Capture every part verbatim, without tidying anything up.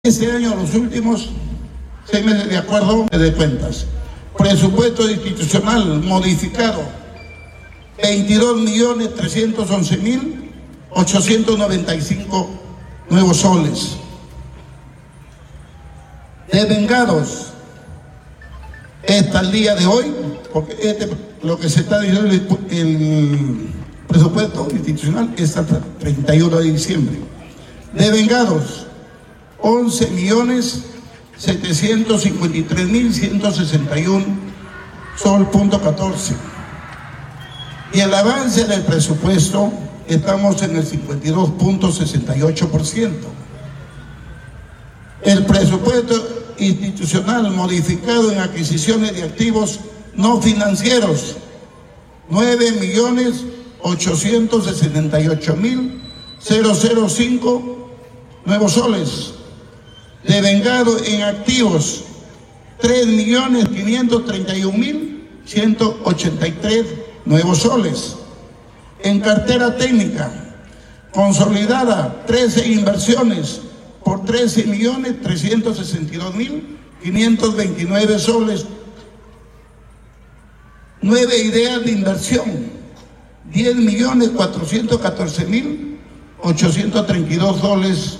Este año, los últimos seis meses de acuerdo de cuentas. Presupuesto institucional modificado, veintidós millones trescientos once mil ochocientos noventa y cinco nuevos soles. Devengados, hasta el día de hoy, porque este, lo que se está diciendo el, el presupuesto institucional es hasta treinta y uno de diciembre. Devengados, once millones setecientos cincuenta y tres mil ciento sesenta y uno sol punto catorce. Y el avance del presupuesto estamos en el cincuenta y dos punto sesenta y ocho por ciento. El presupuesto institucional modificado en adquisiciones de activos no financieros, nueve millones ochocientos sesenta y ocho mil cinco nuevos soles. Devengado en activos, tres millones quinientos treinta y un mil ciento ochenta y tres nuevos soles. En cartera técnica, consolidada, trece inversiones por trece millones trescientos sesenta y dos mil quinientos veintinueve soles. nueve ideas de inversión, diez millones cuatrocientos catorce mil ochocientos treinta y dos soles.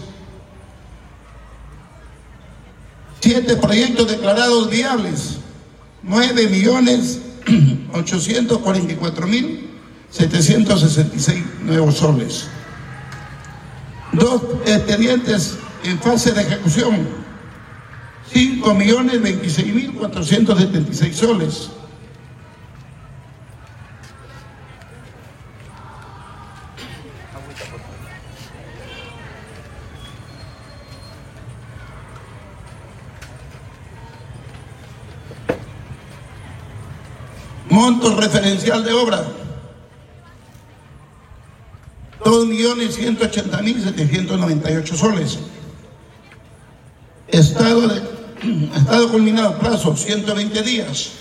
siete proyectos declarados viables, nueve millones ochocientos cuarenta y cuatro mil setecientos sesenta y seis nuevos soles. Dos expedientes en fase de ejecución, cinco millones veintiséis mil cuatrocientos setenta y seis soles. Monto referencial de obra, dos millones ciento ochenta mil setecientos noventa y ocho soles. Estado, de, estado culminado, plazo ciento veinte días.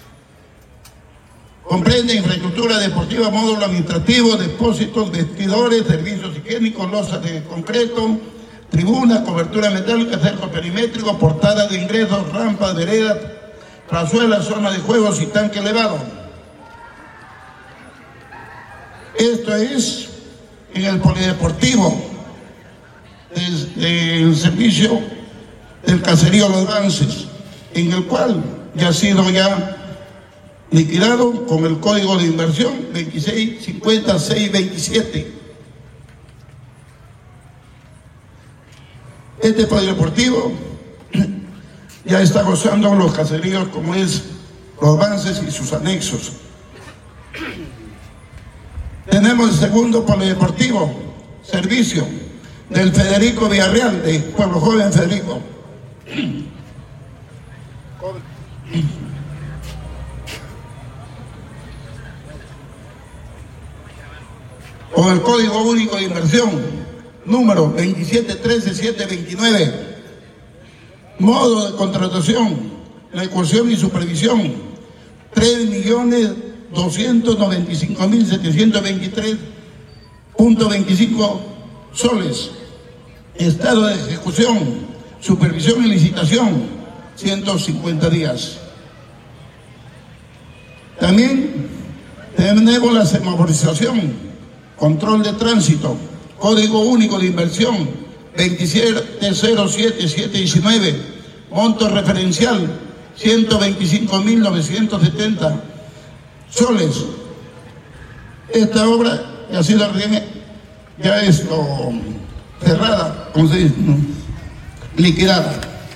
Comprende infraestructura deportiva, módulo administrativo, depósitos, vestidores, servicios higiénicos, losas de concreto, tribuna, cobertura metálica, cerco perimétrico, portada de ingresos, rampas, veredas, plazuela, zona de juegos y tanque elevado. Esto es en el polideportivo del servicio del caserío Los Vances, en el cual ya ha sido ya liquidado con el código de inversión veintiséis cincuenta seiscientos veintisiete. Este polideportivo ya está gozando los caseríos como es Los Vances y sus anexos. Tenemos el segundo polideportivo, servicio del Federico Villarreal, de Pueblo Joven Federico. Con el código único de inversión, número veintisiete trece setecientos veintinueve. Modo de contratación, la ejecución y supervisión, tres millones doscientos noventa y cinco mil setecientos veintitrés punto veinticinco soles. Estado de ejecución, supervisión y licitación, ciento cincuenta días. También tenemos la semaforización, control de tránsito, código único de inversión, veintisiete cero siete siete diecinueve, monto referencial ciento veinticinco mil novecientos setenta soles. Esta obra ha sido ya esto cerrada, como se dice, ¿no? Liquidada.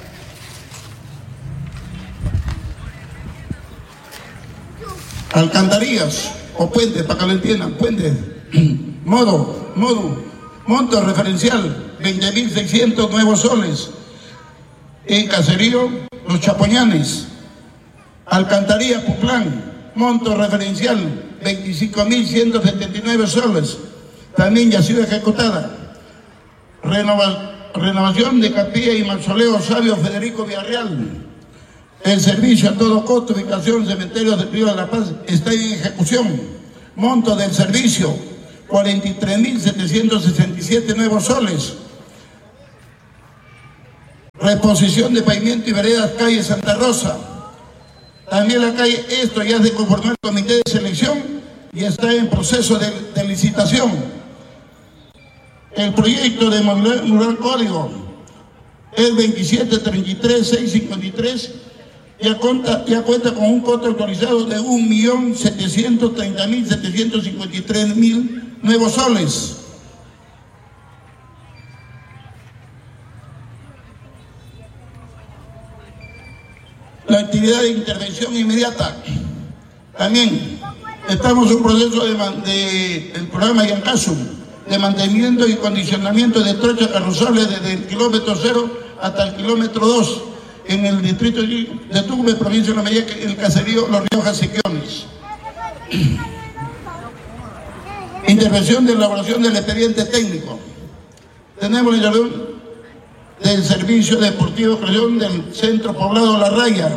Alcantarillas o puentes, para que lo entiendan, puentes, modo, modo, monto referencial veinte mil seiscientos nuevos soles. En caserío Los Chapoñanes. Alcantarilla Puplán, monto referencial veinticinco mil ciento setenta y nueve soles. También ya ha sido ejecutada. Renova, renovación de capilla y mausoleo Sabio Federico Villarreal. El servicio a todo costo, ubicación, cementerio de Río de la Paz, está en ejecución. Monto del servicio cuarenta y tres mil setecientos sesenta y siete nuevos soles. reposición de pavimento y veredas calle Santa Rosa. También la calle, esto ya se conformó el comité de selección y está en proceso de, de licitación. El proyecto de mural código es veintisiete treinta y tres seiscientos cincuenta y tres, ya cuenta, ya cuenta con un costo autorizado de un millón setecientos treinta mil setecientos cincuenta y tres mil nuevos soles. La actividad de intervención inmediata. También estamos en un proceso de, de el programa Yancasu, de mantenimiento y condicionamiento de trochas carrozales desde el kilómetro cero hasta el kilómetro dos en el distrito de Tucumán, provincia de La Mayaca, el caserío Los Riojas Siquiones. Intervención de elaboración del expediente técnico. Tenemos la intervención del servicio deportivo creación del centro poblado La Raya.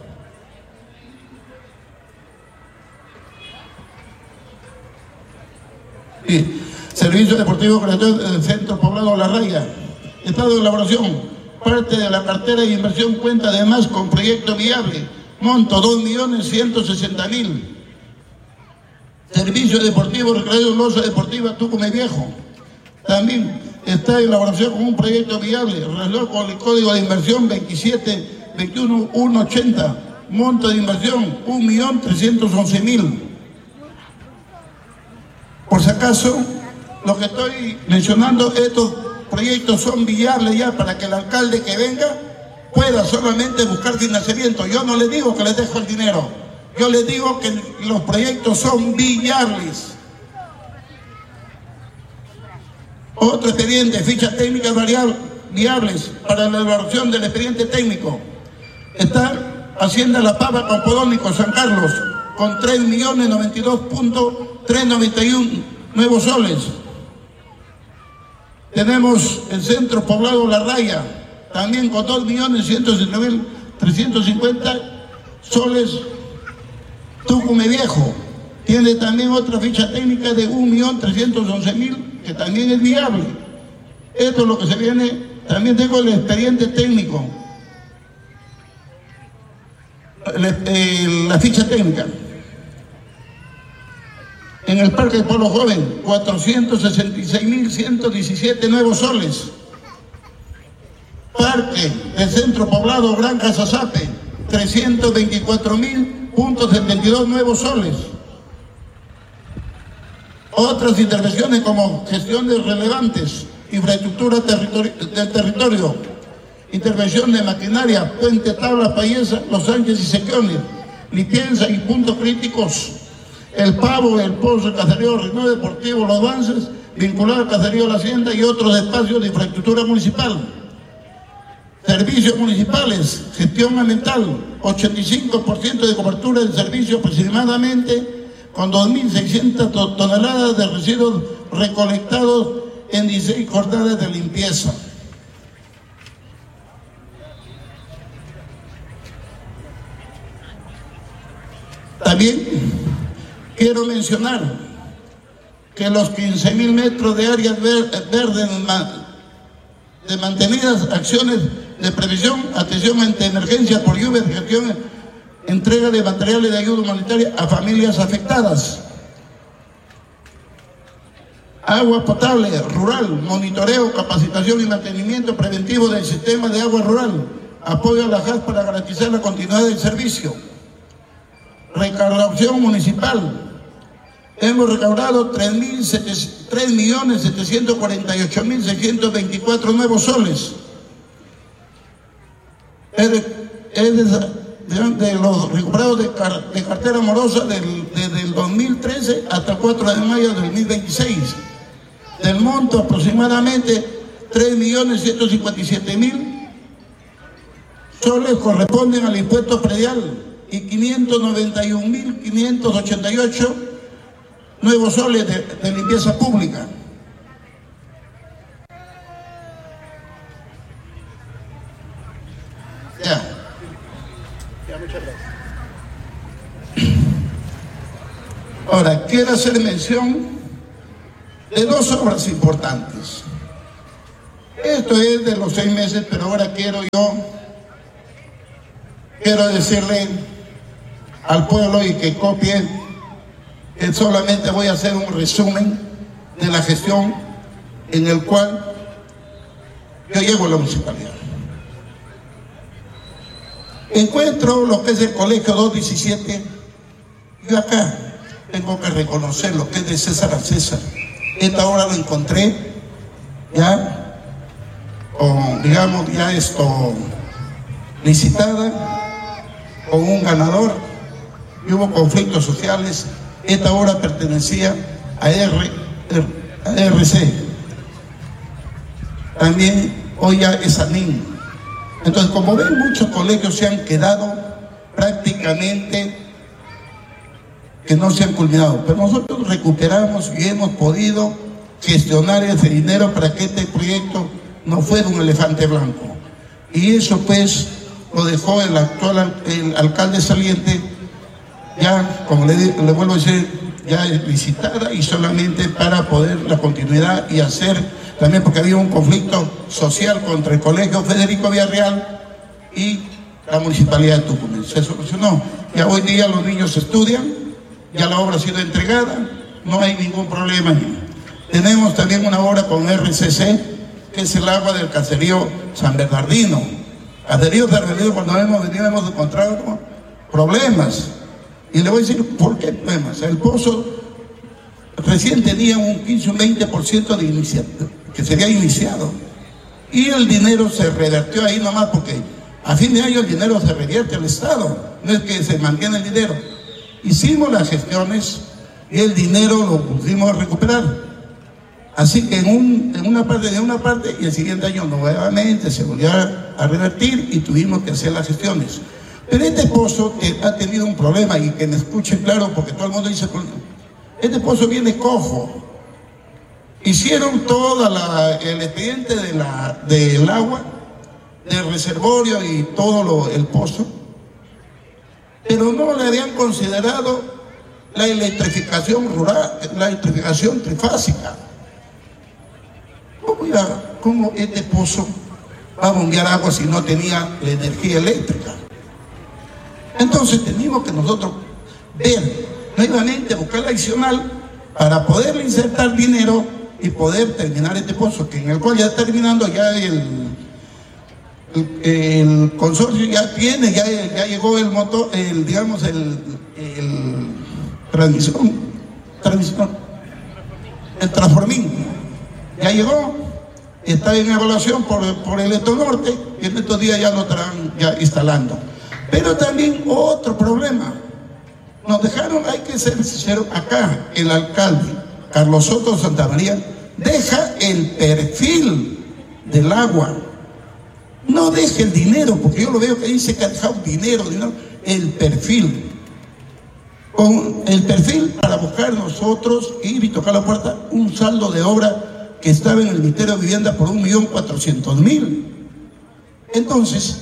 Sí. Servicio deportivo creación del centro poblado La Raya. Estado de elaboración. Parte de la cartera de inversión cuenta además con proyecto viable. Monto dos millones ciento sesenta mil. Servicio deportivo recreativo Loza Deportiva Tucumán Viejo. También está en elaboración con un proyecto viable relacionado con el código de inversión veintisiete veintiuno ciento ochenta, monto de inversión un millón trescientos once mil. Por si acaso, lo que estoy mencionando, estos proyectos son viables ya para que el alcalde que venga pueda solamente buscar financiamiento. Yo no le digo que les dejo el dinero, yo les digo que los proyectos son viables. Otro expediente, fichas técnicas variables, viables para la elaboración del expediente técnico. Está Hacienda La Pava con Podónico, San Carlos, con tres millones noventa y dos mil trescientos noventa y uno nuevos soles. Tenemos el centro poblado La Raya, también con dos millones ciento sesenta mil trescientos cincuenta soles. Tucumán Viejo tiene también otra ficha técnica de un millón trescientos once mil, que también es viable. Esto es lo que se viene. También tengo el expediente técnico, la, eh, la ficha técnica. En el Parque del Pueblo Joven, cuatrocientos sesenta y seis mil ciento diecisiete nuevos soles. Parque del Centro Poblado Granja Sasape, trescientos veinticuatro mil setenta y dos nuevos soles. Otras intervenciones como gestiones relevantes, infraestructura territori del territorio, intervención de maquinaria, puente, tabla, payesa, Los Sánchez y Sequiones, limpieza y puntos críticos, el Pavo, el Pozo, el Caserío, el Reino Deportivo, los avances vinculados al Caserío de la Hacienda y otros espacios de infraestructura municipal. Servicios municipales, gestión ambiental, ochenta y cinco por ciento de cobertura del servicio aproximadamente, con dos mil seiscientas toneladas de residuos recolectados en dieciséis jornadas de limpieza. También quiero mencionar que los quince mil metros de áreas verdes de mantenidas acciones de previsión, atención ante emergencia por lluvia, gestión, entrega de materiales de ayuda humanitaria a familias afectadas. Agua potable rural, monitoreo, capacitación y mantenimiento preventivo del sistema de agua rural, apoyo a la J A S para garantizar la continuidad del servicio. Recaudación municipal. Hemos recaudado tres millones setecientos cuarenta y ocho mil seiscientos veinticuatro nuevos soles. Es de, es de, de los recuperados de, car, de cartera morosa del, desde el dos mil trece hasta el cuatro de mayo de dos mil veintiséis. Del monto aproximadamente tres millones ciento cincuenta y siete mil soles corresponden al impuesto predial y quinientos noventa y un mil quinientos ochenta y ocho nuevos soles de, de limpieza pública. Ya. Ya, muchas gracias. Ahora, quiero hacer mención de dos obras importantes. Esto es de los seis meses, pero ahora quiero yo, quiero decirle al pueblo y que copie, que solamente voy a hacer un resumen de la gestión en el cual yo llego a la municipalidad. Encuentro lo que es el colegio dos diecisiete. Yo acá tengo que reconocer lo que es de César a César. Esta obra lo encontré ya, con, digamos, ya esto licitada, con un ganador, y hubo conflictos sociales. Esta obra pertenecía a, R, a R C. También hoy ya es ANIN. Entonces, como ven, muchos colegios se han quedado prácticamente que no se han culminado, pero nosotros recuperamos y hemos podido gestionar ese dinero para que este proyecto no fuera un elefante blanco. Y eso pues lo dejó el actual el alcalde saliente, ya, como le, le vuelvo a decir, ya licitada y solamente para poder la continuidad y hacer, también porque había un conflicto social contra el colegio Federico Villarreal y la municipalidad de Tucumán. Se solucionó. Ya hoy día los niños estudian, ya la obra ha sido entregada, no hay ningún problema. Tenemos también una obra con R C C, que es el agua del caserío San Bernardino. Caserío San Bernardino, cuando hemos venido hemos encontrado problemas. Y le voy a decir por qué problemas. El pozo recién tenía un quince o un veinte por ciento de iniciativa, que se había iniciado. Y el dinero se revertió ahí nomás, porque a fin de año el dinero se revierte al Estado, no es que se mantiene el dinero. Hicimos las gestiones y el dinero lo pudimos recuperar. Así que en, un, en una parte de una parte y el siguiente año nuevamente se volvió a revertir y tuvimos que hacer las gestiones. Pero este pozo que ha tenido un problema, y que me escuchen claro porque todo el mundo dice, este pozo viene cojo. Hicieron todo el expediente de la, del agua, del reservorio y todo lo, el pozo, pero no le habían considerado la electrificación rural, la electrificación trifásica. ¿Cómo, iba, cómo este pozo va a bombear agua si no tenía la energía eléctrica? Entonces tenemos que nosotros ver, nuevamente buscar la adicional para poder insertar dinero y poder terminar este pozo, que en el cual ya está terminando, ya el, el, el consorcio ya tiene, ya, ya llegó el motor, el, digamos, el, el transmisión, transmisión, el transformín, ya llegó, está en evaluación por, por el Electronorte, y en estos días ya lo estarán ya instalando. Pero también otro problema, nos dejaron, hay que ser sinceros, acá el alcalde Carlos Soto Santamaría deja el perfil del agua, no deja el dinero, porque yo lo veo que dice que ha dejado dinero, dinero, el perfil, con el perfil para buscar nosotros ir y tocar la puerta un saldo de obra que estaba en el Ministerio de Vivienda por un millón cuatrocientos mil. Entonces,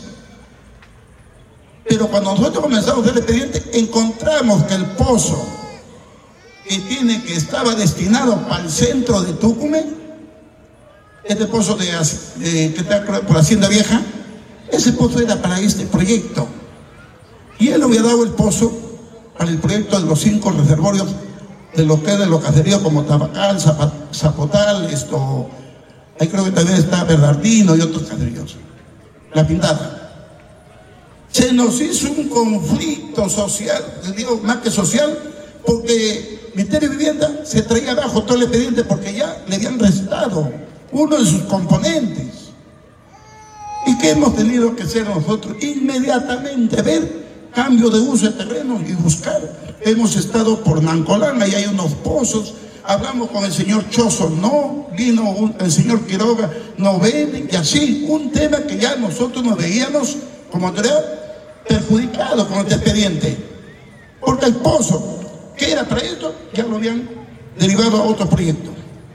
pero cuando nosotros comenzamos a hacer el expediente, encontramos que el pozo que tiene, que estaba destinado para el centro de Tucumán, este pozo de, de, que está por Hacienda Vieja, ese pozo era para este proyecto. Y él había dado el pozo para el proyecto de los cinco reservorios de lo que es de los caseríos como Tabacal, Zapotal, esto, ahí creo que también está Bernardino y otros caseríos. La Pintada. Se nos hizo un conflicto social, digo más que social, porque el Ministerio de Vivienda se traía abajo todo el expediente porque ya le habían restado uno de sus componentes. ¿Y qué hemos tenido que hacer nosotros? Inmediatamente ver cambio de uso de terreno y buscar. Hemos estado por Nancolán, ahí hay unos pozos, hablamos con el señor Chozo, no, vino un, el señor Quiroga, no ven, y así, un tema que ya nosotros nos veíamos como autoridad perjudicado con este expediente, porque el pozo que era para esto ya lo habían derivado a otro proyecto.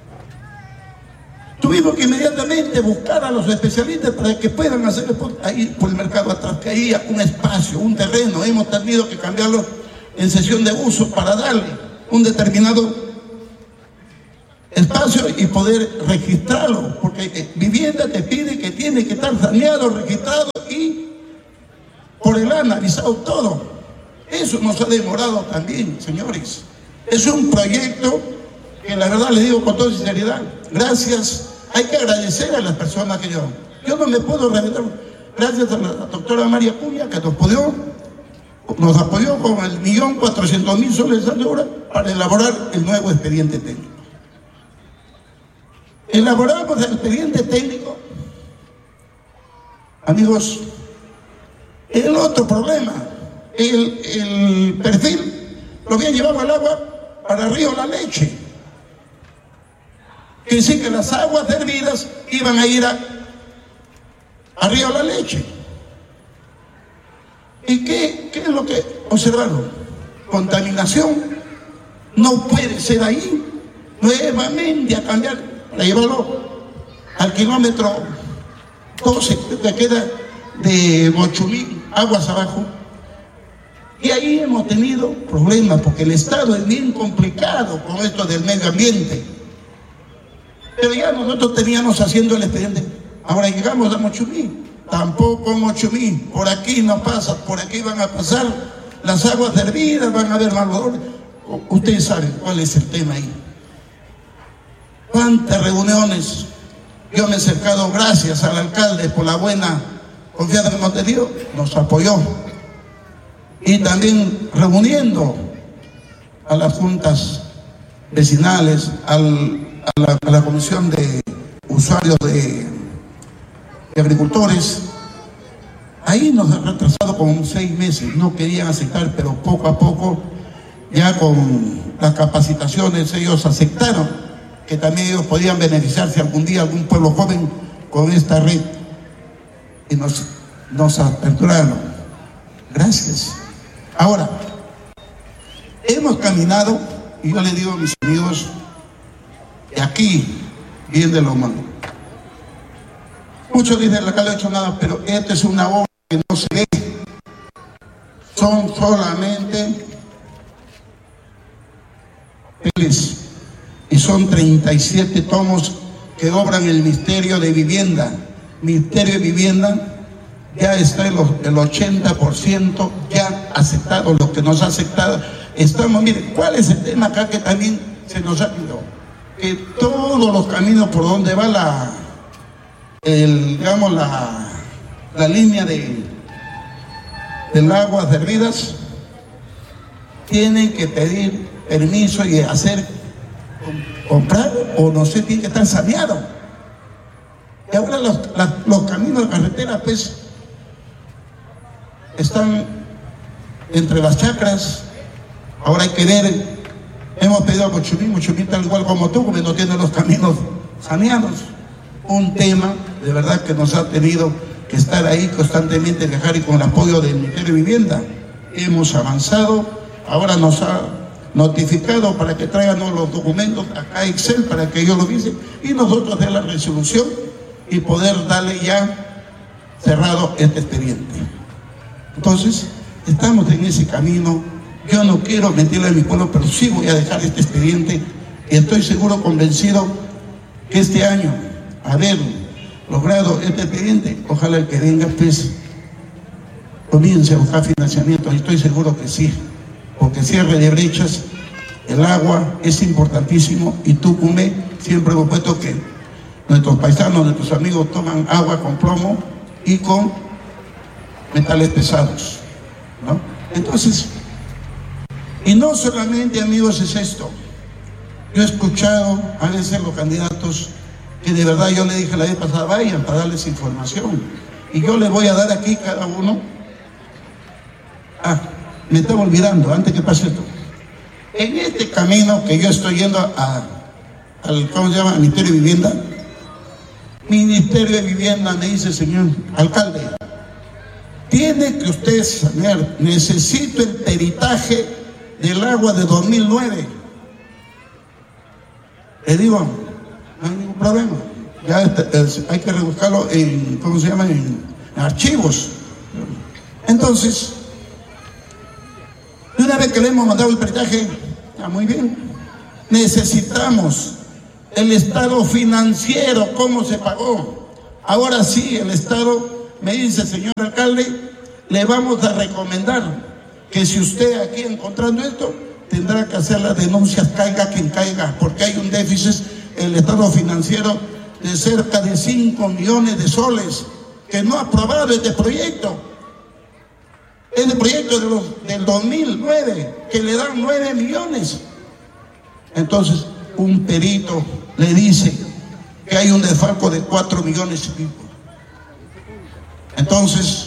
Tuvimos que inmediatamente buscar a los especialistas para que puedan hacer ahí por el mercado atrás, que haya un espacio, un terreno. Hemos tenido que cambiarlo en sesión de uso para darle un determinado espacio y poder registrarlo, porque eh, vivienda te pide que tiene que estar saneado, registrado y por el analizado todo. Eso nos ha demorado también, señores. Es un proyecto que la verdad les digo con toda sinceridad, gracias, hay que agradecer a las personas que yo, yo no me puedo revelar, gracias a la doctora María Cuña que nos apoyó, nos apoyó con el millón cuatrocientos mil soles de hora para elaborar el nuevo expediente técnico. Elaboramos el expediente técnico, amigos, el otro problema, el, el perfil lo habían llevado al agua para Río La Leche. Quiere decir que las aguas hervidas iban a ir a, a Río La Leche. ¿Y qué, qué es lo que observaron? Contaminación. No puede ser ahí. Nuevamente a cambiar, para llevarlo al kilómetro doce, que queda de Mochumí, aguas abajo. Y ahí hemos tenido problemas, porque el Estado es bien complicado con esto del medio ambiente. Pero ya nosotros teníamos haciendo el expediente. Ahora llegamos a Mochumí. Tampoco Mochumí. Por aquí no pasa, por aquí van a pasar las aguas hervidas, van a haber mal olor. Ustedes saben cuál es el tema ahí. ¿Cuántas reuniones? Yo me he acercado, gracias al alcalde por la buena confianza que hemos tenido, nos apoyó. Y también reuniendo a las juntas vecinales, al, a, la, a la comisión de usuarios de, de agricultores. Ahí nos han retrasado como seis meses, no querían aceptar, pero poco a poco, ya con las capacitaciones, ellos aceptaron que también ellos podían beneficiarse algún día, algún pueblo joven, con esta red. Y nos, nos aperturaron. Gracias. Ahora, hemos caminado, y yo le digo a mis amigos, de aquí, bien de lo malo. Muchos dicen, el alcalde no ha hecho nada, pero esta es una obra que no se ve. Son solamente papeles, y son treinta y siete tomos que obran el Ministerio de Vivienda. Ministerio de Vivienda ya está el, el ochenta por ciento ya aceptado, lo que nos ha aceptado. Estamos, mire, ¿cuál es el tema acá que también se nos ha pedido? Que todos los caminos por donde va la, el, digamos, la, la línea de, del agua hervidas, tienen que pedir permiso y hacer, comprar, o no sé, tiene que estar saneado. Y ahora los, la, los caminos de carretera, pues, están entre las chacras. Ahora hay que ver, hemos pedido a Mochumí, Mochumí tal igual como tú, porque no tiene los caminos saneados. Un tema de verdad que nos ha tenido que estar ahí constantemente, viajar, y con el apoyo del Ministerio de Vivienda hemos avanzado. Ahora nos ha notificado para que traigan los documentos acá a Excel para que ellos lo dicen y nosotros den la resolución y poder darle ya cerrado este expediente. Entonces, estamos en ese camino. Yo no quiero mentirle a mi pueblo, pero sí voy a dejar este expediente, y estoy seguro, convencido, que este año, haber logrado este expediente, ojalá el que venga, pues, comience a buscar financiamiento, y estoy seguro que sí, porque cierre de brechas, el agua es importantísimo, y Tucumé siempre hemos puesto que nuestros paisanos, nuestros amigos toman agua con plomo y con metales pesados, ¿no? Entonces, y no solamente, amigos, es esto. Yo he escuchado a veces los candidatos que de verdad yo le dije la vez pasada, vayan para darles información. Y yo les voy a dar aquí cada uno. Ah, me estaba olvidando, antes que pase esto. En este camino que yo estoy yendo a, al, ¿cómo se llama? Ministerio de Vivienda. Ministerio de Vivienda me dice, señor alcalde, tiene que usted saber, necesito el peritaje del agua de dos mil nueve. Le digo, no hay ningún problema. Ya es, hay que rebuscarlo en, ¿cómo se llama? En, en archivos. Entonces, una vez que le hemos mandado el peritaje, está muy bien. Necesitamos el estado financiero, cómo se pagó. Ahora sí, el estado me dice, señor alcalde, le vamos a recomendar que si usted aquí encontrando esto, tendrá que hacer las denuncias, caiga quien caiga, porque hay un déficit en el estado financiero de cerca de cinco millones de soles, que no ha aprobado este proyecto. Es el proyecto de los, del dos mil nueve, que le dan nueve millones. Entonces, un perito le dice que hay un desfalco de cuatro millones y pico. Entonces,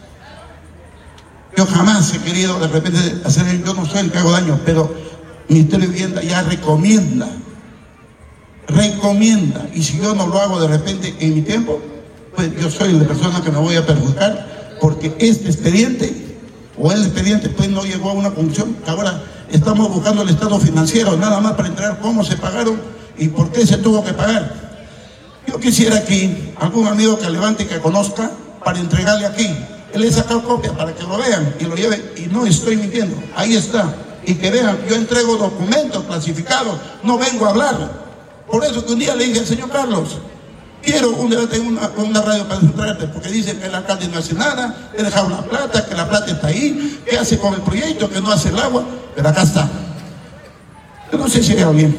yo jamás he querido de repente hacer, yo no soy el que hago daño, pero el Ministerio de Vivienda ya recomienda, recomienda, y si yo no lo hago de repente en mi tiempo, pues yo soy la persona que me voy a perjudicar, porque este expediente, o el expediente pues no llegó a una conclusión, que ahora estamos buscando el estado financiero, nada más para entregar cómo se pagaron y por qué se tuvo que pagar. Yo quisiera aquí, algún amigo que levante y que conozca, para entregarle aquí. Él le he sacado copia para que lo vean y lo lleven, y no estoy mintiendo, ahí está. Y que vean, yo entrego documentos clasificados, no vengo a hablar. Por eso que un día le dije al señor Carlos, quiero un debate en una, una radio para entregarte, porque dicen que el alcalde no hace nada, he dejado la plata, que la plata está ahí, qué hace con el proyecto, que no hace el agua, pero acá está. Yo no sé si veo bien.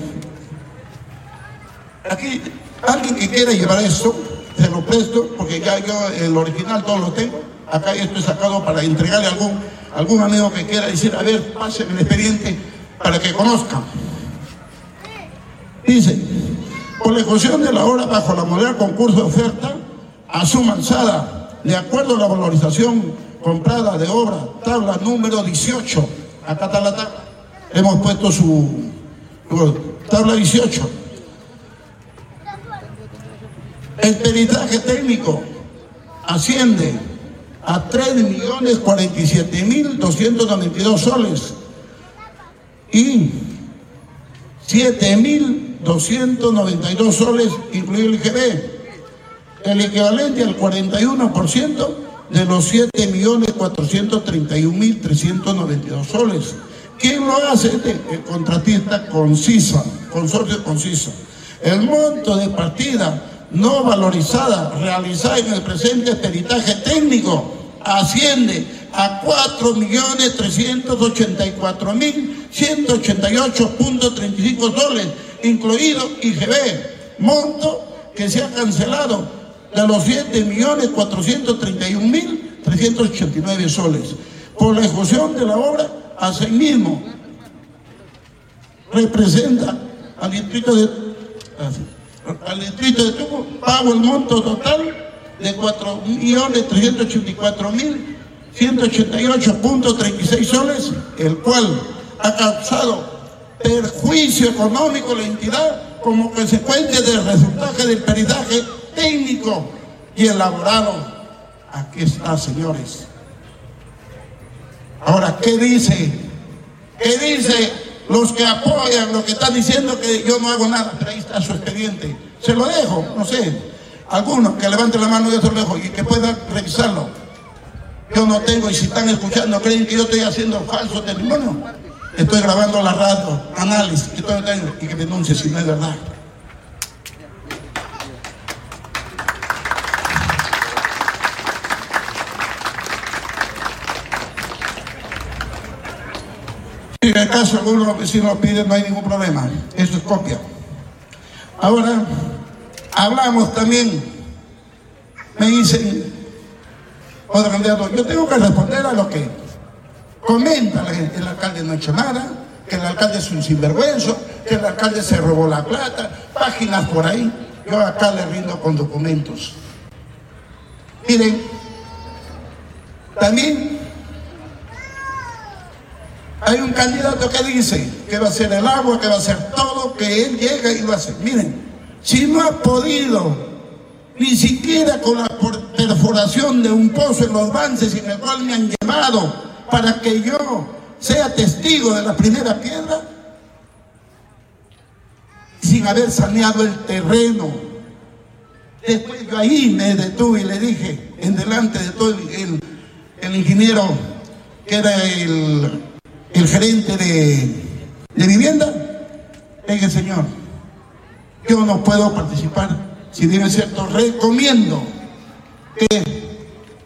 Aquí, alguien que quiera llevar esto, se lo presto, porque ya yo el original todo lo tengo. Acá esto es sacado para entregarle a algún, algún amigo que quiera decir, a ver, pasen el expediente para que conozcan. Dice, por la ejecución de la obra bajo la modalidad concurso de oferta a suma alzada, de acuerdo a la valorización comprada de obra, tabla número dieciocho, acá está la tabla, hemos puesto su, su tabla dieciocho. El peritaje técnico asciende a tres millones cuarenta y siete mil doscientos noventa y dos soles y siete mil doscientos noventa y dos soles, incluido el I G B, el equivalente al cuarenta y uno por ciento de los siete millones cuatrocientos treinta y un mil trescientos noventa y dos soles. ¿Quién lo hace? El contratista Concisa, consorcio Concisa. El monto de partida no valorizada realizada en el presente peritaje técnico asciende a cuatro millones trescientos ochenta y cuatro mil ciento ochenta y ocho punto treinta y cinco soles, incluido I G B, monto que se ha cancelado de los siete millones cuatrocientos treinta y un mil trescientos ochenta y nueve soles. Por la ejecución de la obra, asimismo, representa al distrito de... al distrito de Tuco, pago el monto total de cuatro millones trescientos ochenta y cuatro mil ciento ochenta y ocho punto treinta y seis soles, el cual ha causado perjuicio económico a la entidad como consecuencia del resultado del peritaje técnico y elaborado. Aquí está, señores. Ahora, ¿qué dice? ¿Qué dice? Los que apoyan, los que están diciendo que yo no hago nada, pero ahí está su expediente. Se lo dejo, no sé. Algunos que levanten la mano, yo se lo dejo y que puedan revisarlo. Yo no tengo, y si están escuchando, creen que yo estoy haciendo falso testimonio. Estoy grabando la radio, análisis, y todo tengo, y que denuncie si no es verdad. Si en el caso alguno de los vecinos lo piden, no hay ningún problema. Eso es copia. Ahora, hablamos también, me dicen, otro candidato, yo tengo que responder a lo que comenta la gente. El alcalde no ha hecho nada, que el alcalde es un sinvergüenza, que el alcalde se robó la plata, páginas por ahí. Yo acá le rindo con documentos. Miren, también hay un candidato que dice que va a hacer el agua, que va a hacer todo, que él llega y lo hace. Miren, si no ha podido ni siquiera con la perforación de un pozo en los Bances en el cual me han llevado para que yo sea testigo de la primera piedra, sin haber saneado el terreno. Después yo ahí me detuve y le dije, en delante de todo el, el, el ingeniero que era el, el gerente de, de vivienda, le dije, señor, yo no puedo participar. Si bien es cierto, recomiendo que,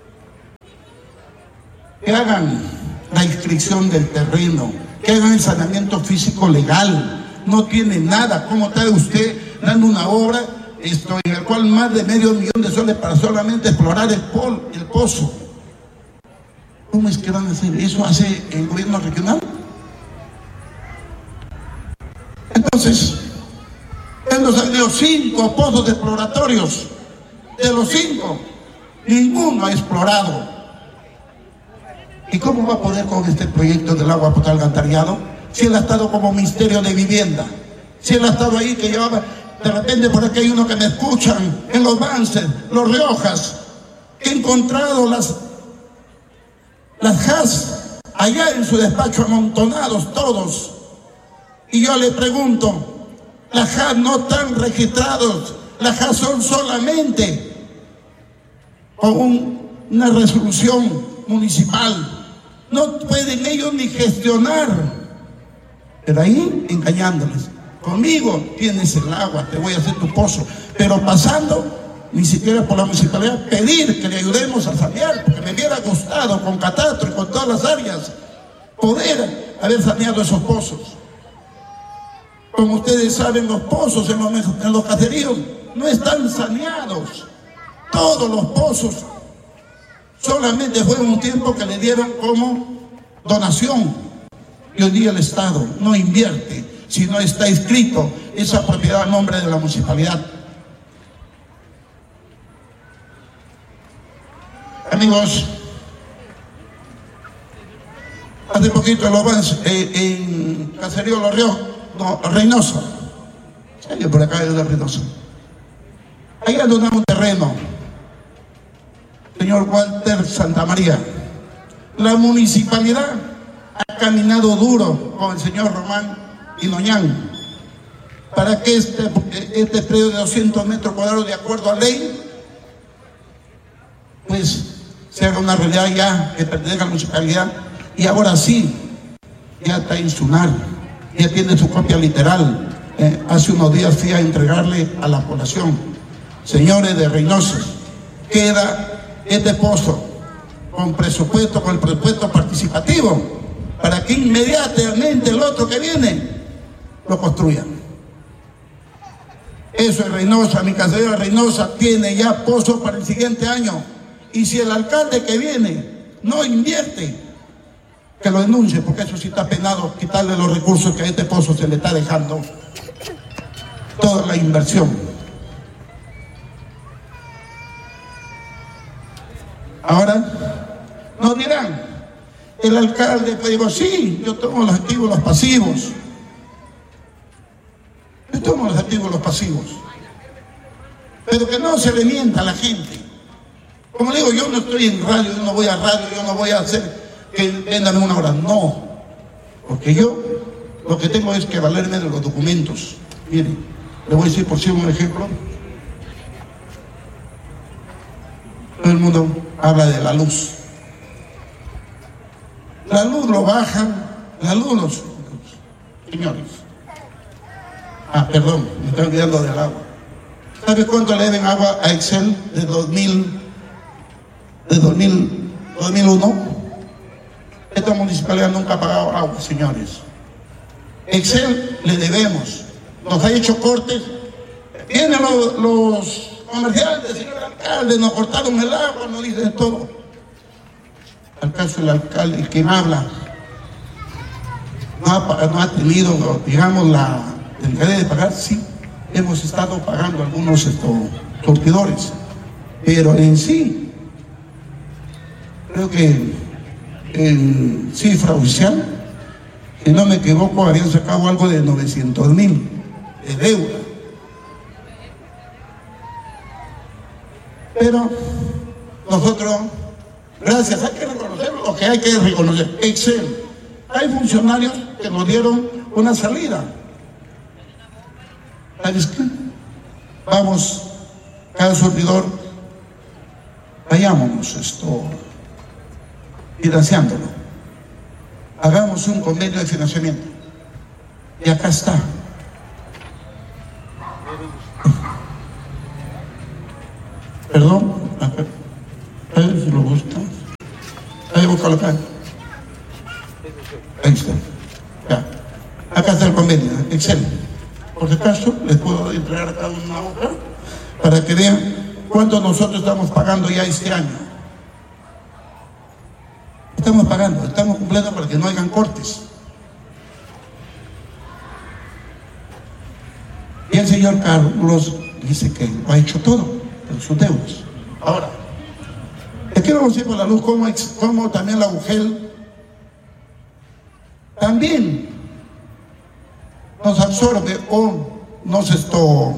que hagan la inscripción del terreno, que hagan el saneamiento físico legal. No tiene nada. ¿Cómo está usted dando una obra esto, en el cual más de medio millón de soles para solamente explorar el, pol, el pozo? ¿Cómo es que van a hacer? ¿Eso hace el gobierno regional? Entonces, él nos ha tenido cinco pozos exploratorios. De los cinco, ninguno ha explorado. ¿Y cómo va a poder con este proyecto del agua potable alcantarillado? Si él ha estado como Ministerio de Vivienda, si él ha estado ahí que llevaba, de repente por aquí hay uno que me escuchan, en los Bances, los Riojas, que he encontrado las, las J A S allá en su despacho amontonados todos. Y yo le pregunto, las J A S no están registrados, las J A S son solamente con un, una resolución municipal. No pueden ellos ni gestionar. Pero ahí engañándoles. Conmigo tienes el agua, te voy a hacer tu pozo. Pero pasando, ni siquiera por la municipalidad, pedir que le ayudemos a sanear, porque me hubiera gustado con catastro y con todas las áreas poder haber saneado esos pozos. Como ustedes saben, los pozos en los, en los caseríos no están saneados. Todos los pozos solamente fue un tiempo que le dieron como donación. Y hoy día el Estado no invierte si no está inscrito esa propiedad a nombre de la municipalidad. Amigos, hace poquito en Los eh, en Caserío Los Ríos, no, Reynosa, sí, por acá es de Reynosa. Ahí han donado un terreno, señor Walter Santamaría. La municipalidad ha caminado duro con el señor Román Inoñán para que este, este predio de doscientos metros cuadrados, de acuerdo a ley, pues se haga una realidad ya que pertenezca a la municipalidad. Y ahora sí, ya está en SUNAR, ya tiene su copia literal. Eh, hace unos días fui a entregarle a la población. Señores de Reynosa, queda este pozo con presupuesto, con el presupuesto participativo, para que inmediatamente el otro que viene lo construya. Eso es Reynosa. Mi caserío de Reynosa tiene ya pozo para el siguiente año. Y si el alcalde que viene no invierte, que lo denuncie, porque eso sí está penado, quitarle los recursos que a este pozo se le está dejando, toda la inversión. Ahora nos dirán, el alcalde, pues digo, sí, yo tomo los activos y los pasivos. Yo tomo los activos y los pasivos. Pero que no se le mienta a la gente. Como le digo, yo no estoy en radio, yo no voy a radio, yo no voy a hacer que vendan una hora. No. Porque yo lo que tengo es que valerme de los documentos. Miren, le voy a decir por si un ejemplo. Todo el mundo habla de la luz. La luz lo bajan, la luz los... Señores. Ah, perdón, me estoy olvidando del agua. ¿Sabe cuánto le deben agua a Excel de dos mil, de dos mil, dos mil uno? Esta municipalidad nunca ha pagado agua, señores. Excel le debemos. Nos ha hecho cortes. Vienen los, los comerciantes, señor alcalde, nos cortaron el agua, nos dicen todo. Al caso el alcalde, el que habla, no ha, no ha tenido, digamos, la delicadeza de pagar. Sí, hemos estado pagando algunos estos surtidores, pero en sí, creo que en cifra oficial, si no me equivoco, habían sacado algo de novecientos mil de deuda. Pero nosotros, gracias, hay que reconocer lo que hay que reconocer. Excel, hay funcionarios que nos dieron una salida. ¿Sabes qué? Vamos, cada surtidor, vayámonos esto, financiándolo. Hagamos un convenio de financiamiento. Y acá está. Perdón, acá. A ver si lo gusta. Ahí búscalo acá. Ahí está. Ya. Acá está el convenio, excelente. Por si acaso, les puedo entregar acá una hoja para que vean cuánto nosotros estamos pagando ya este año. Estamos pagando, estamos cumpliendo para que no hayan cortes. Y el señor Carlos dice que lo ha hecho todo en sus deudas. Ahora, es que vamos a ir por la luz, como, como también la U G E L también nos absorbe o nos esto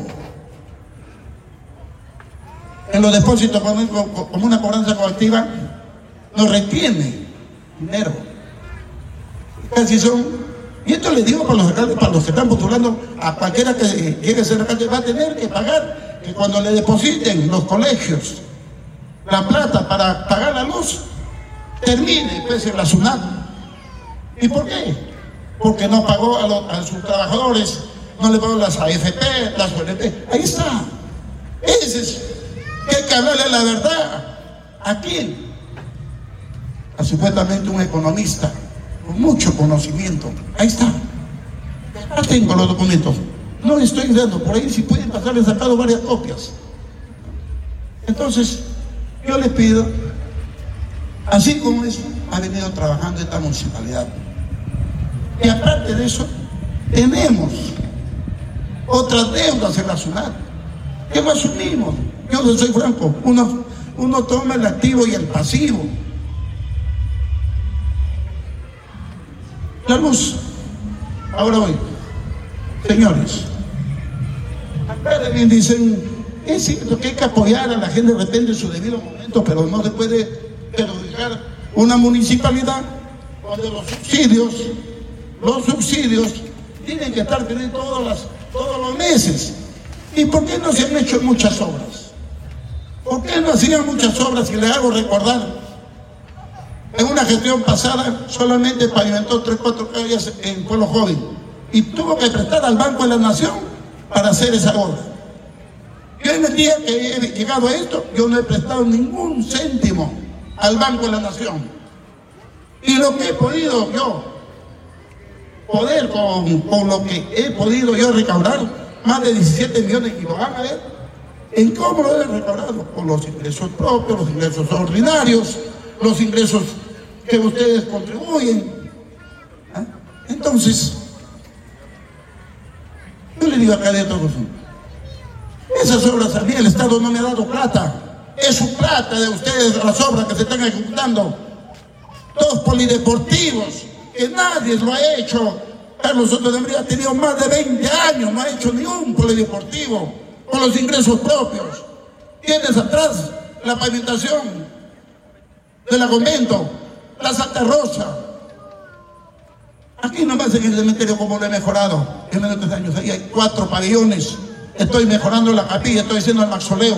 en los depósitos como una cobranza colectiva, nos retiene dinero. Casi son, y esto les digo para los alcaldes, para los que están postulando, a cualquiera que quiere ser alcalde va a tener que pagar, que cuando le depositen los colegios la plata para pagar la luz, termine pues en la SUNAT. ¿Y por qué? Porque no pagó a, los, a sus trabajadores, no le pagó las A F P, las O N P. Ahí está. Ese es, que hay que hablarle la verdad. ¿A quién? A supuestamente un economista con mucho conocimiento. Ahí está. Ya tengo los documentos. No estoy dando por ahí, si pueden pasar, he sacado varias copias. Entonces, yo les pido, así como eso, ha venido trabajando esta municipalidad. Y aparte de eso, tenemos otras deudas en la SUNAT, que lo asumimos. Yo les soy franco, uno, uno toma el activo y el pasivo. La luz, ahora hoy, señores, acá también dicen, es cierto que hay que apoyar a la gente de repente en su debido momento, pero no se puede perjudicar una municipalidad donde los subsidios, los subsidios tienen que estar teniendo todos, las, todos los meses. ¿Y por qué no se han hecho muchas obras? ¿Por qué no hacían muchas obras? Y le hago recordar, en una gestión pasada solamente pavimentó tres, cuatro calles en Pueblo Joven y tuvo que prestar al Banco de la Nación para hacer esa obra. Yo en el día que he llegado a esto, yo no he prestado ningún céntimo al Banco de la Nación. Y lo que he podido yo, poder con, con lo que he podido yo recaudar, más de diecisiete millones, y lo van a ver, ¿en cómo lo he recaudado? Con los ingresos propios, los ingresos ordinarios, los ingresos que ustedes contribuyen. ¿Ah? Entonces, yo le digo acá de todo, esas obras a mí el Estado no me ha dado plata, es su plata de ustedes, las obras que se están ejecutando. Dos polideportivos, que nadie lo ha hecho. Carlos Soto de Embría ha tenido más de veinte años, no ha hecho ni un polideportivo con los ingresos propios. Tienes atrás la pavimentación de la Convento, la Santa Rosa. Aquí nomás en el cementerio, como lo he mejorado en menos de tres años, ahí hay cuatro pabellones. Estoy mejorando la capilla, estoy haciendo el mausoleo.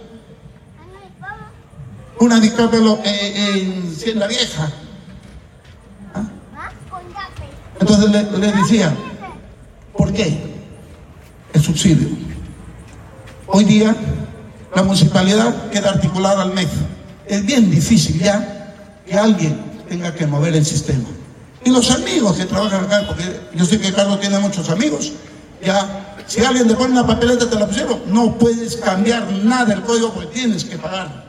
Una discápelo eh, en Cienda Vieja. ¿Ah? Entonces le, le decía, ¿por qué? El subsidio. Hoy día la municipalidad queda articulada al M E F. Es bien difícil ya que alguien tenga que mover el sistema. Y los amigos que trabajan acá, porque yo sé que Carlos tiene muchos amigos, ya, si alguien te pone una papeleta te la pusieron, no puedes cambiar nada del código porque tienes que pagar.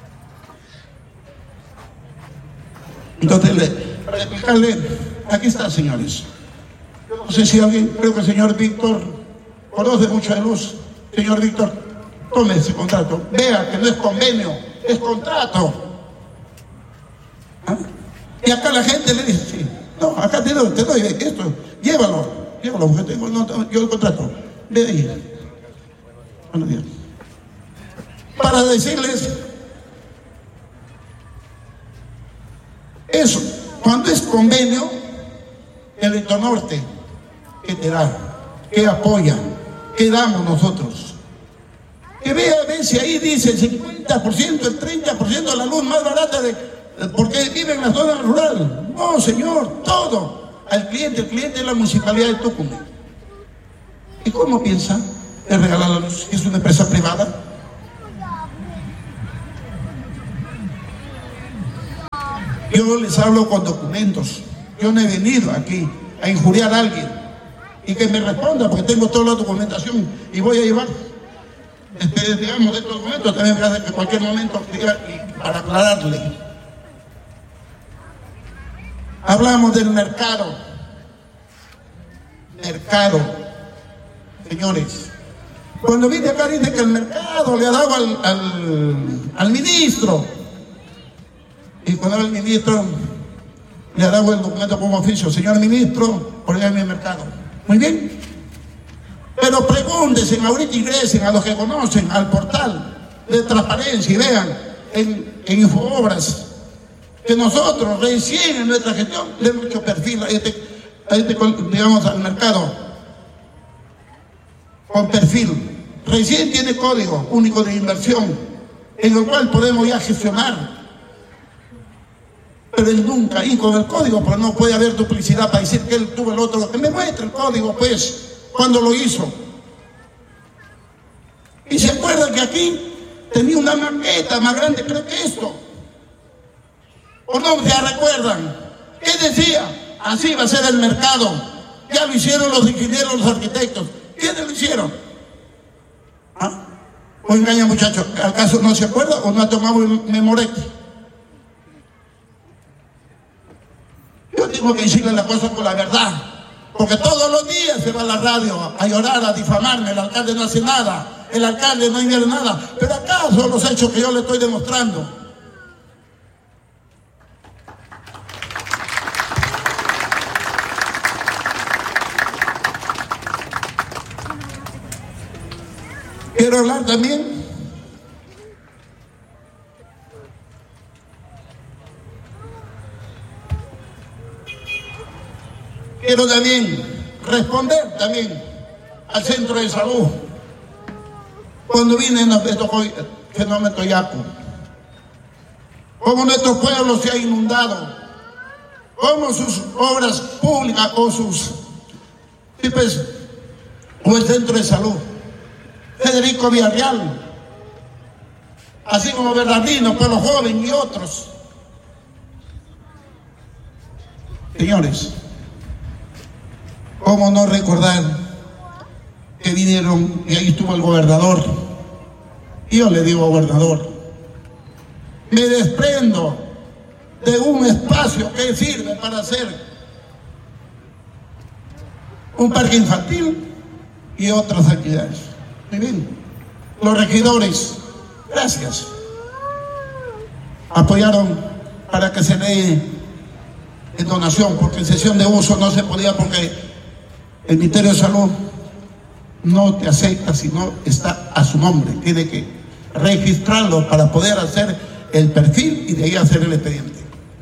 Entonces, le, para explicarle, aquí está, señores. Yo no sé si alguien, creo que el señor Víctor conoce mucho de luz. Señor Víctor, tome ese contrato, vea que no es convenio, es contrato. ¿Ah? Y acá la gente le dice, sí, no, acá te doy, te doy esto, llévalo, llévalo, porque tengo, no, yo el contrato, ve ahí. Buenos días. Para decirles eso, cuando es convenio, el Rector Norte, ¿qué te da? ¿Qué apoya? ¿Qué damos nosotros? Que vea, ve si ahí dice el cincuenta por ciento, el treinta por ciento de la luz más barata de, porque vive en la zona rural. No, señor, todo al cliente. El cliente es la municipalidad de Tucumán. ¿Y cómo piensa el regalar la luz? ¿Es una empresa privada? Yo les hablo con documentos. Yo no he venido aquí a injuriar a alguien. Y que me responda, porque tengo toda la documentación y voy a llevar, este, digamos, de estos documentos. También me hace que en cualquier momento, para aclararle. Hablamos del mercado. Mercado. Señores, cuando vine acá dice que el mercado le ha dado al, al, al ministro. Y cuando el ministro le ha dado el documento como oficio, señor ministro, por allá en el mercado. Muy bien. Pero pregúntense, ahorita ingresen a los que conocen al portal de transparencia y vean en, en Infoobras que nosotros recién en nuestra gestión le hemos hecho perfil a este, a este, digamos, al mercado con perfil. Recién tiene código único de inversión en el cual podemos ya gestionar. Pero él nunca, y con el código, pero no puede haber duplicidad para decir que él tuvo el otro. Que me muestre el código, pues, cuando lo hizo. Y se acuerdan que aquí tenía una maqueta más grande, creo que esto. ¿O no se recuerdan? ¿Qué decía? Así va a ser el mercado. Ya lo hicieron los ingenieros, los arquitectos. ¿Quiénes lo hicieron? ¿Ah? ¿O engaña, muchachos? ¿Acaso no se acuerda o no ha tomado memoria? Yo tengo que decirle la cosa con la verdad, porque todos los días se va a la radio a llorar, a difamarme. El alcalde no hace nada, el alcalde no invierte nada. Pero acá son los hechos que yo le estoy demostrando. Quiero hablar también Quiero también responder también al centro de salud. Cuando vine me tocó el fenómeno Yaku. Cómo nuestro pueblo se ha inundado. Cómo sus obras públicas o sus tipos, o el centro de salud. Federico Villarreal, así como Bernardino, Pueblo Joven y otros. Señores, ¿cómo no recordar que vinieron y ahí estuvo el gobernador? Y yo le digo, gobernador, me desprendo de un espacio que sirve para hacer un parque infantil y otras actividades. Muy bien. Los regidores, gracias, apoyaron para que se dé en donación, porque en sesión de uso no se podía, porque el Ministerio de Salud no te acepta si no está a su nombre. Tiene que registrarlo para poder hacer el perfil y de ahí hacer el expediente.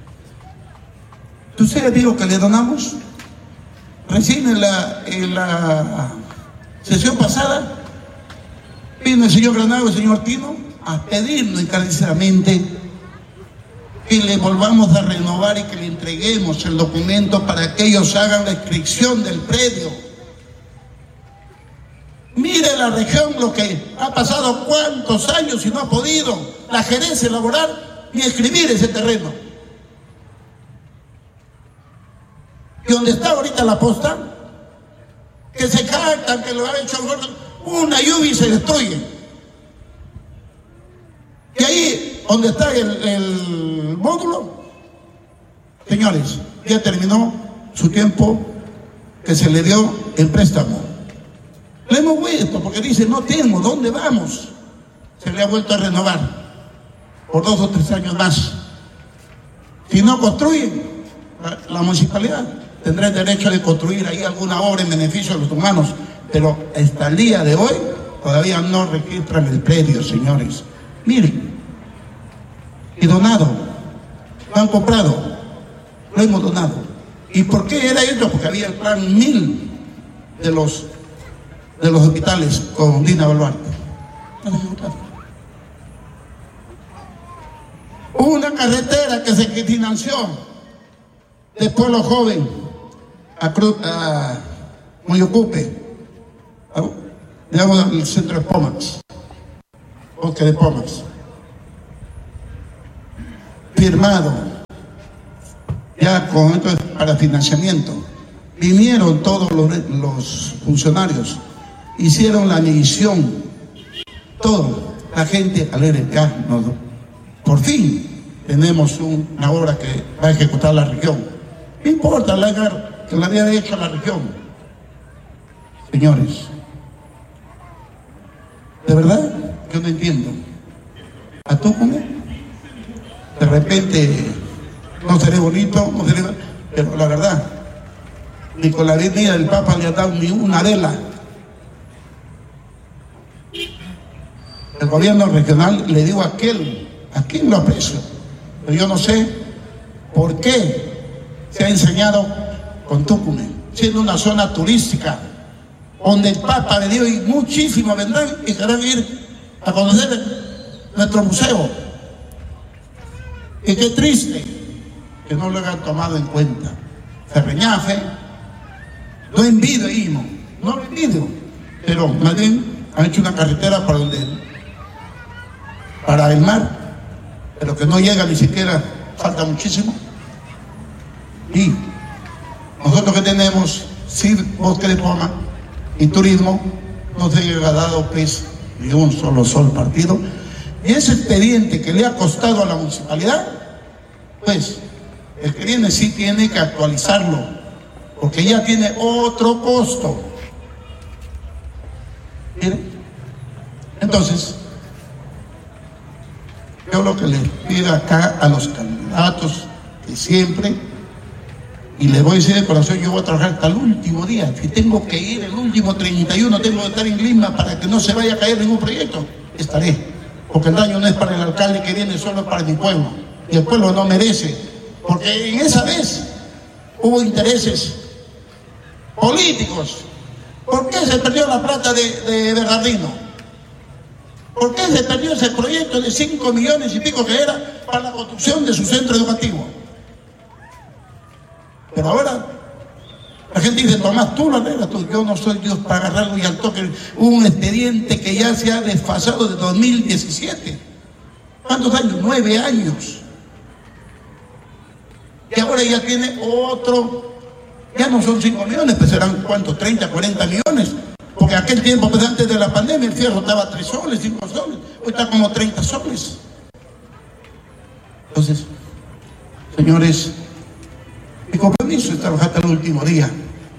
¿Usted dijo que le donamos? Recién en la, en la sesión pasada vino el señor Granado y el señor Tino a pedirnos encarecidamente que le volvamos a renovar y que le entreguemos el documento para que ellos hagan la inscripción del predio. Mire la región lo que ha pasado, cuántos años y no ha podido la gerencia elaborar ni escribir ese terreno. Y donde está ahorita la posta, que se jactan que lo ha hecho una lluvia y se destruye. Y ahí donde está el, el módulo, señores, ya terminó su tiempo que se le dio en préstamo. Le hemos vuelto porque dice, no tenemos, ¿dónde vamos? Se le ha vuelto a renovar por dos o tres años más. Si no construyen, la, la municipalidad tendrá el derecho de construir ahí alguna obra en beneficio de los humanos, pero hasta el día de hoy todavía no registran el predio, señores. Miren, y donado, lo han comprado, lo hemos donado. ¿Y por qué era esto? Porque había el plan mil de los de los hospitales con Dina Boluarte. Hubo una carretera que se financió de Pueblo Joven a, Cruz, a Moyocupe, digamos al centro de Pomax, bosque de Pomax, firmado ya con esto para financiamiento. Vinieron todos los, los funcionarios, hicieron la medición, todo, la gente alegre, ya, no, por fin tenemos un, una obra que va a ejecutar la región. No importa la, que la había hecho la región. Señores, de verdad yo no entiendo. ¿A Tucumán? De repente no seré bonito, no seré, pero la verdad, ni con la venida del Papa le ha dado ni una vela. El gobierno regional le digo a aquel, a quién lo aprecio, pero yo no sé por qué se ha enseñado con Tucumán, siendo una zona turística, donde el Papa le dio y muchísimo vendrán y querrán ir a conocer nuestro museo. Y qué triste que no lo hayan tomado en cuenta. Ferreñafe, no envidio Imo, no lo envidio, pero más bien han hecho una carretera para donde, para el mar, pero que no llega ni siquiera, falta muchísimo. Y nosotros que tenemos sí, bosque de poma y turismo, no se ha dado pues ni un solo sol partido. Y ese expediente que le ha costado a la municipalidad, pues el que viene sí tiene que actualizarlo, porque ya tiene otro costo. ¿Miren? Entonces, yo lo que le pido acá a los candidatos, que siempre, y les voy a decir de corazón, yo voy a trabajar hasta el último día. Si tengo que ir el último treinta y uno, tengo que estar en Lima para que no se vaya a caer ningún proyecto, estaré. Porque el daño no es para el alcalde que viene, solo para mi pueblo. Y el pueblo no merece. Porque en esa vez hubo intereses políticos. ¿Por qué se perdió la plata de, de Bernardino? ¿Por qué se perdió ese proyecto de cinco millones y pico que era para la construcción de su centro educativo? Pero ahora la gente dice, Tomás, tú lo arreglas, tú. Yo no soy Dios para agarrarlo y al toque. Hubo un expediente que ya se ha desfasado de dos mil diecisiete. ¿Cuántos años? Nueve años. Y ahora ya tiene otro, ya no son cinco millones, pues serán ¿cuántos? treinta, cuarenta millones. Porque aquel tiempo, pues antes de la pandemia, el fierro estaba a tres soles, cinco soles. Hoy está como treinta soles. Entonces, señores, mi compromiso es trabajar hasta el último día.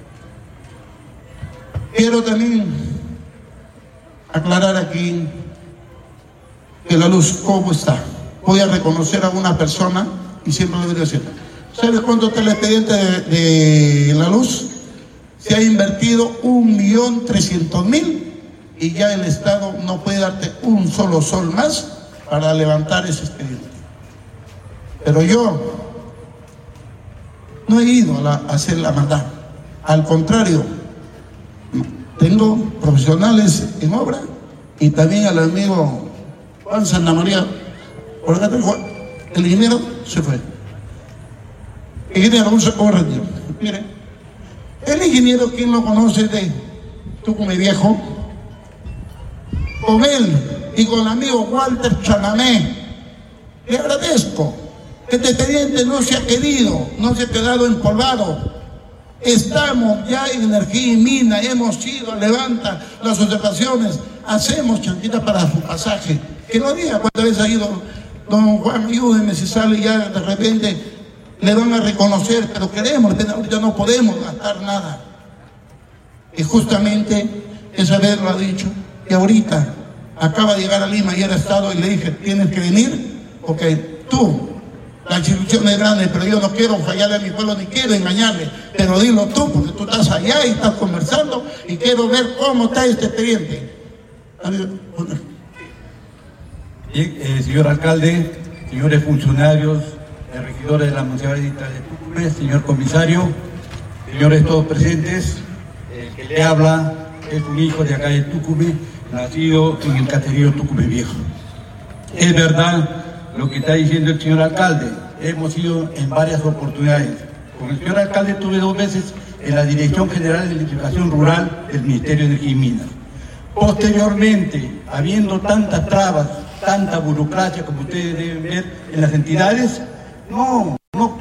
Quiero también aclarar aquí que la luz, ¿cómo está? Voy a reconocer a una persona y siempre le voy a decir, ¿sabes cuánto está el expediente de, de la luz? Se ha invertido un millón trescientos mil y ya el Estado no puede darte un solo sol más para levantar ese expediente. Pero yo no he ido a, la, a hacer la maldad. Al contrario, tengo profesionales en obra y también al amigo Juan Santa María. Por acá tengo, el ingeniero se fue. El ingeniero, un socorro. Mire, el ingeniero, ¿quién lo conoce de Tucumán Viejo? Con él y con el amigo Walter Chanamé, le agradezco. Este expediente no se ha querido, no se ha quedado empolvado. Estamos ya en Energía y Mina, hemos ido, levanta las observaciones, hacemos chanquita para su pasaje. Que no diga cuántas veces ha ido don Juan, ayúdeme si sale ya de repente, le van a reconocer, pero queremos, ahorita no podemos gastar nada. Y justamente esa vez lo ha dicho, y ahorita acaba de llegar a Lima y era estado y le dije, tienes que venir, porque tú, la institución es grande, pero yo no quiero fallarle a mi pueblo ni quiero engañarle, pero dilo tú, porque tú estás allá y estás conversando y quiero ver cómo está este expediente. Bien, eh, señor alcalde, señores funcionarios, eh, regidores de la municipalidad de Tucumán, señor comisario, señores todos presentes, el que le habla es un hijo de acá de Tucumán, nacido en el caserío Tucumán Viejo. Es verdad lo que está diciendo el señor alcalde, hemos ido en varias oportunidades. Con el señor alcalde estuve dos veces en la Dirección General de Electrificación Rural del Ministerio de Energía y Minas. Posteriormente, habiendo tantas trabas, tanta burocracia como ustedes deben ver en las entidades, no, no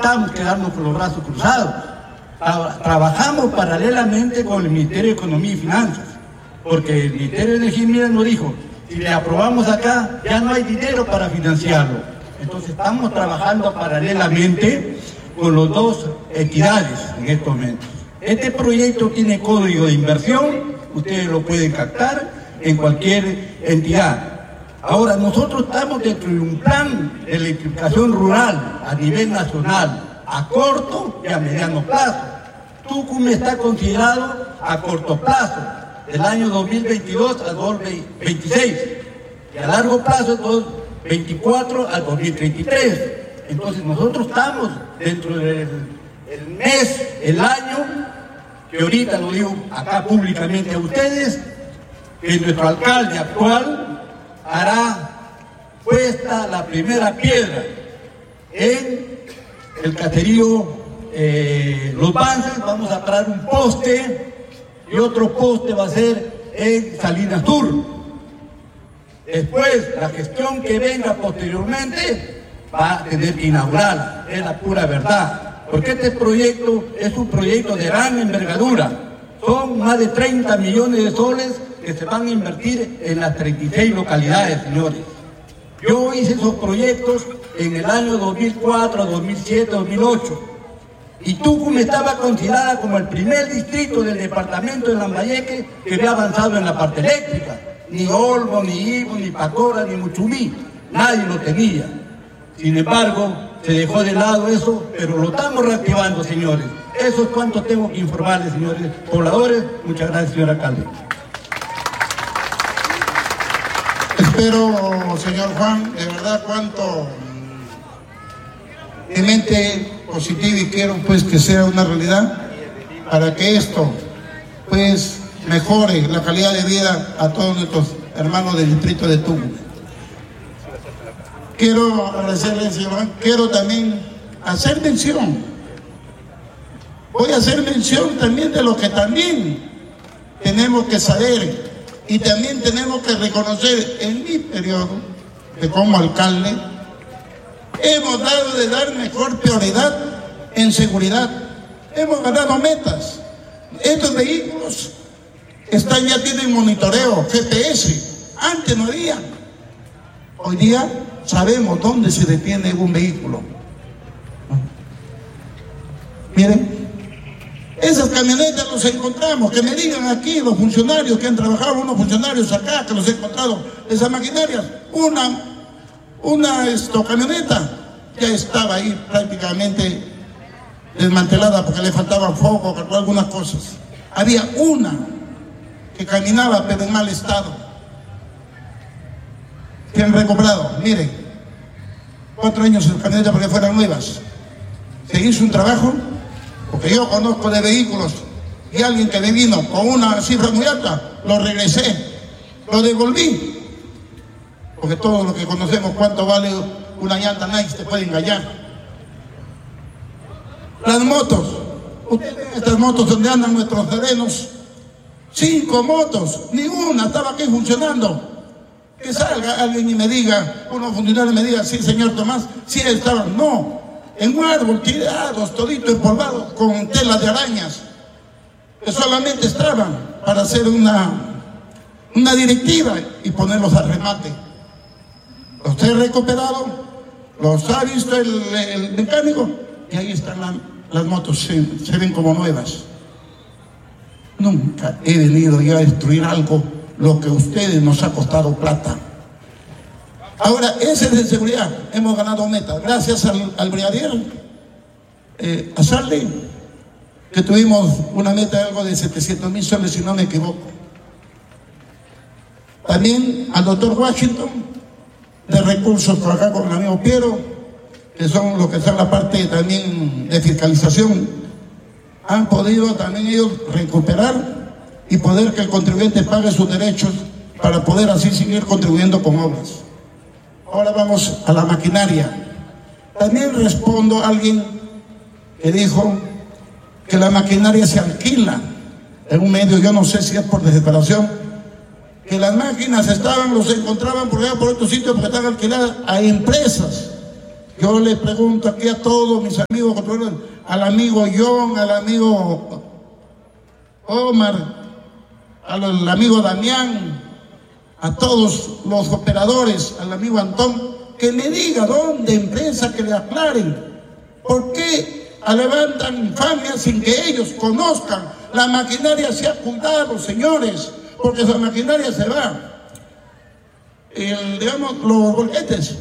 estamos quedando con los brazos cruzados. Trabajamos paralelamente con el Ministerio de Economía y Finanzas, porque el Ministerio de Energía y Minas nos dijo, si le aprobamos acá, ya no hay dinero para financiarlo. Entonces estamos trabajando paralelamente con las dos entidades en estos momentos. Este proyecto tiene código de inversión, ustedes lo pueden captar en cualquier entidad. Ahora, nosotros estamos dentro de un plan de electrificación rural a nivel nacional, a corto y a mediano plazo. Tucumán está considerado a corto plazo, del año dos mil veintidós al dos mil veintiséis, y a largo plazo, dos mil veinticuatro al dos mil treinta y tres. Entonces, nosotros estamos dentro del el mes, el año, que ahorita lo digo acá públicamente a ustedes, que nuestro alcalde actual hará puesta la primera piedra en el caserío eh, Los Bances. Vamos a parar un poste y otro poste va a ser en Salinas Sur. Después, la gestión que venga posteriormente va a tener que inaugurarla, es la pura verdad, porque este proyecto es un proyecto de gran envergadura. Son más de treinta millones de soles que se van a invertir en las treinta y seis localidades, señores. Yo hice esos proyectos en el año dos mil cuatro, dos mil siete, dos mil ocho. Y Tucumán estaba considerada como el primer distrito del departamento de Lambayeque que había avanzado en la parte eléctrica. Ni Olmo, ni Ibo, ni Pacora, ni Muchumí. Nadie lo tenía. Sin embargo, se dejó de lado eso, pero lo estamos reactivando, señores. Eso es cuanto tengo que informarles, señores pobladores. Muchas gracias, señor alcalde. Espero, señor Juan, de verdad cuánto de mente positiva, y quiero pues que sea una realidad para que esto pues mejore la calidad de vida a todos nuestros hermanos del distrito de Tucumán. Quiero agradecerle, señor Juan, quiero también hacer mención, voy a hacer mención también de lo que también tenemos que saber. Y también tenemos que reconocer, en mi periodo de como alcalde, hemos dado de dar mejor prioridad en seguridad. Hemos ganado metas. Estos vehículos están, ya tienen monitoreo, G P S. Antes no había. Hoy día sabemos dónde se detiene un vehículo. Miren. Esas camionetas los encontramos, que me digan aquí los funcionarios que han trabajado, unos funcionarios acá, que los he encontrado, esas maquinarias, una, una esto, camioneta ya estaba ahí prácticamente desmantelada porque le faltaban foco, algunas cosas. Había una que caminaba pero en mal estado, que han recobrado, miren, cuatro años en camioneta porque fueran nuevas. Se hizo un trabajo. Porque yo conozco de vehículos y alguien que me vino con una cifra muy alta, lo regresé, lo devolví. Porque todos los que conocemos cuánto vale una llanta, nadie te puede engañar. Las motos, ustedes ven estas motos donde andan nuestros serenos, cinco motos, ninguna estaba aquí funcionando. Que salga alguien y me diga, unos funcionarios me digan, sí señor Tomás, sí estaban, no. En un árbol, tirados, toditos empolvados, con telas de arañas, que solamente estaban para hacer una, una directiva y ponerlos al remate. Los he recuperado, los ha visto el, el mecánico, y ahí están la, las motos, se, se ven como nuevas. Nunca he venido yo a destruir algo, lo que a ustedes nos ha costado plata. Ahora, ese es de seguridad. Hemos ganado metas. Gracias al, al brigadier eh, Azarle, que tuvimos una meta de algo de setecientos mil soles, si no me equivoco. También al doctor Washington, de recursos, por acá con el amigo Piero, que son los que están en la parte también de fiscalización. Han podido también ellos recuperar y poder que el contribuyente pague sus derechos para poder así seguir contribuyendo con obras. Ahora vamos a la maquinaria. También respondo a alguien que dijo que la maquinaria se alquila en un medio, yo no sé si es por desesperación, que las máquinas estaban, los encontraban por allá por otros sitios porque estaban alquiladas a empresas Yo le pregunto aquí a todos mis amigos controladores, al amigo John, al amigo Omar, al amigo Damián, a todos los operadores, al amigo Antón, que me diga dónde empresa, que le aclaren por qué levantan infamia sin que ellos conozcan. La maquinaria se ha cuidado, señores, porque esa maquinaria se va. El, digamos, los boletes